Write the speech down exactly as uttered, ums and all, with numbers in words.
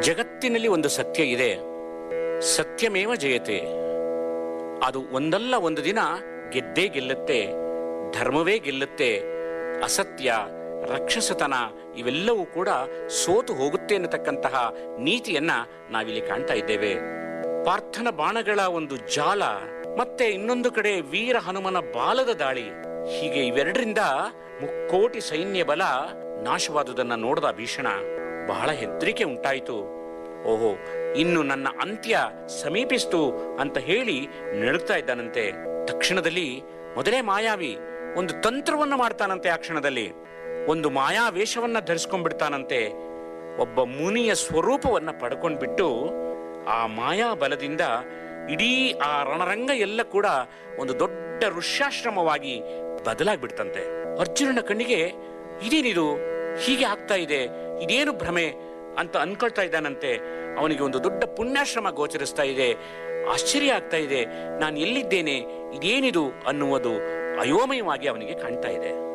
ಜಗತ್ತಿನಲ್ಲಿ ಒಂದು ಸತ್ಯ ಇದೆ, ಸತ್ಯಮೇವ ಜಯತೆ. ಅದು ಒಂದಲ್ಲ ಒಂದು ದಿನ ಗೆದ್ದೇ ಗೆಲ್ಲುತ್ತೆ, ಧರ್ಮವೇ ಗೆಲ್ಲುತ್ತೆ. ಅಸತ್ಯ, ರಾಕ್ಷಸತನ ಇವೆಲ್ಲವೂ ಕೂಡ ಸೋತು ಹೋಗುತ್ತೆ ಅನ್ನತಕ್ಕಂತಹ ನೀತಿಯನ್ನ ನಾವಿಲ್ಲಿ ಕಾಣ್ತಾ ಇದ್ದೇವೆ. ಪಾರ್ಥನ ಬಾಣಗಳ ಒಂದು ಜಾಲ, ಮತ್ತೆ ಇನ್ನೊಂದು ಕಡೆ ವೀರ ಹನುಮನ ಬಾಲದ ದಾಳಿ, ಹೀಗೆ ಇವೆರಡರಿಂದ ಮುಕ್ಕೋಟಿ ಸೈನ್ಯ ಬಲ ನಾಶವಾದುದನ್ನ ನೋಡಿದ ಭೀಷಣ ಬಹಳ ಹೆದರಿಕೆ ಉಂಟಾಯಿತು. ಓಹೋ, ಇನ್ನು ನನ್ನ ಅಂತ್ಯ ಸಮೀಪಿಸ್ತು ಅಂತ ಹೇಳಿ ನಡುಗ್ತಾ ಇದ್ದಾನಂತೆ. ತಕ್ಷಣದಲ್ಲಿ ಮೊದಲೇ ಮಾಯಾವಿ ಒಂದು ತಂತ್ರವನ್ನು ಮಾಡ್ತಾನಂತೆ. ಆ ಕ್ಷಣದಲ್ಲಿ ಒಂದು ಮಾಯಾವೇಷವನ್ನ ಧರಿಸ್ಕೊಂಡ್ಬಿಡ್ತಾನಂತೆ. ಒಬ್ಬ ಮುನಿಯ ಸ್ವರೂಪವನ್ನ ಪಡ್ಕೊಂಡ್ಬಿಟ್ಟು ಆ ಮಾಯಾ ಬಲದಿಂದ ಇಡೀ ಆ ರಣರಂಗ ಎಲ್ಲ ಕೂಡ ಒಂದು ದೊಡ್ಡ ಋಷ್ಯಾಶ್ರಮವಾಗಿ ಬದಲಾಗ್ಬಿಡ್ತಂತೆ. ಅರ್ಜುನನ ಕಣ್ಣಿಗೆ ಇದೇನಿದು, ಹೀಗೆ ಆಗ್ತಾ ಇದೆ, ಇದೇನು ಭ್ರಮೆ ಅಂತ ಅನ್ಕೊಳ್ತಾ ಇದ್ದಾನಂತೆ. ಅವನಿಗೆ ಒಂದು ದೊಡ್ಡ ಪುಣ್ಯಾಶ್ರಮ ಗೋಚರಿಸ್ತಾ ಇದೆ. ಆಶ್ಚರ್ಯ ಆಗ್ತಾ ಇದೆ, ನಾನು ಎಲ್ಲಿದ್ದೇನೆ, ಇದೇನಿದು ಅನ್ನುವುದು ಅಯೋಮಯವಾಗಿ ಅವನಿಗೆ ಕಾಣ್ತಾ ಇದೆ.